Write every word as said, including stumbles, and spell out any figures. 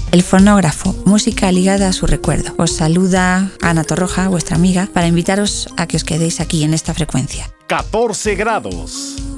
El fonógrafo, música ligada a su recuerdo. Os saluda Ana Torroja, vuestra amiga, para invitaros a que os quedéis aquí en esta frecuencia. catorce grados.